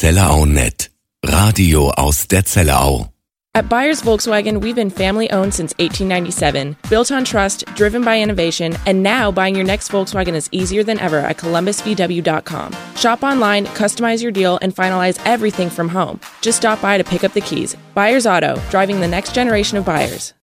Zellerau.net. Radio aus der Zellerau. At Byers Volkswagen, we've been family-owned since 1897, built on trust, driven by innovation, and now buying your next Volkswagen is easier than ever at columbusvw.com. Shop online, customize your deal, and finalize everything from home. Just stop by to pick up the keys. Byers Auto, driving the next generation of buyers.